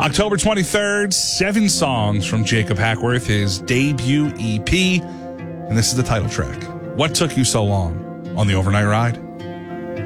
October 23rd, 7 songs from Jacob Hackworth, his debut EP. And this is the title track. What Took You So Long on the Overnight Ride?